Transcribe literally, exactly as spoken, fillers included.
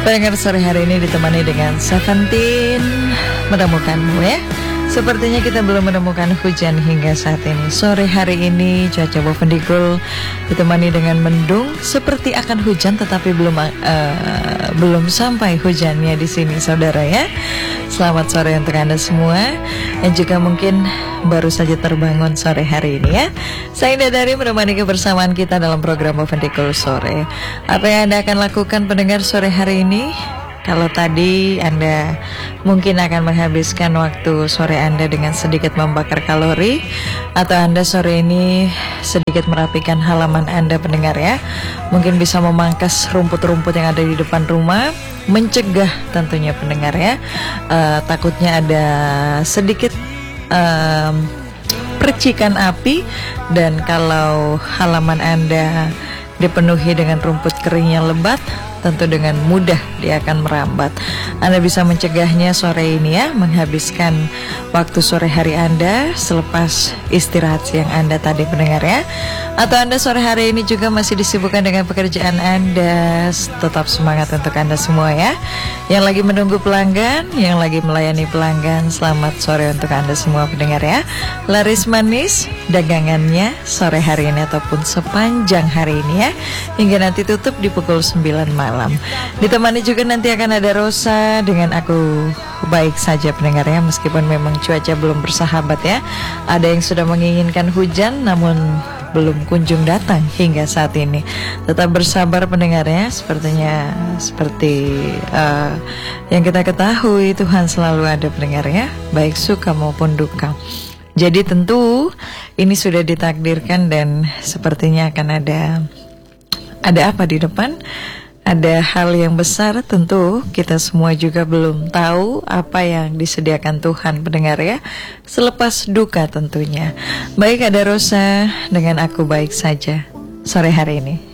Pendengar sore hari ini ditemani dengan Seventeen, menemukanmu ya. Sepertinya kita belum menemukan hujan hingga saat ini. Sore hari ini cuaca Bovendigul ditemani dengan mendung, seperti akan hujan tetapi belum uh, belum sampai hujannya di sini, saudara ya. Selamat sore untuk Anda semua yang juga mungkin baru saja terbangun sore hari ini ya. Saya Indah Dari menemani kebersamaan kita dalam program Bovendigul sore. Apa yang Anda akan lakukan pendengar sore hari ini? Kalau tadi Anda mungkin akan menghabiskan waktu sore Anda dengan sedikit membakar kalori, atau Anda sore ini sedikit merapikan halaman Anda pendengar ya, mungkin bisa memangkas rumput-rumput yang ada di depan rumah, mencegah tentunya pendengar ya, uh, takutnya ada sedikit uh, percikan api. Dan kalau halaman Anda dipenuhi dengan rumput kering yang lebat, tentu dengan mudah dia akan merambat. Anda bisa mencegahnya sore ini ya, menghabiskan waktu sore hari Anda selepas istirahat siang Anda tadi pendengar ya. Atau Anda sore hari ini juga masih disibukkan dengan pekerjaan Anda, tetap semangat untuk Anda semua ya. Yang lagi menunggu pelanggan, yang lagi melayani pelanggan, selamat sore untuk Anda semua pendengar ya. Laris manis dagangannya sore hari ini ataupun sepanjang hari ini ya, hingga nanti tutup di pukul sembilan malam. Ditemani juga nanti akan ada Rosa dengan Aku Baik Saja pendengar ya. Meskipun memang cuaca belum bersahabat ya, ada yang sudah menginginkan hujan namun belum kunjung datang hingga saat ini. Tetap bersabar pendengar ya. Sepertinya seperti uh, yang kita ketahui, Tuhan selalu ada pendengar ya, baik suka maupun duka. Jadi tentu ini sudah ditakdirkan dan sepertinya akan ada ada apa di depan. Ada hal yang besar, tentu kita semua juga belum tahu apa yang disediakan Tuhan pendengar ya, selepas duka tentunya. Baik, ada Rosa dengan Aku Baik Saja sore hari ini.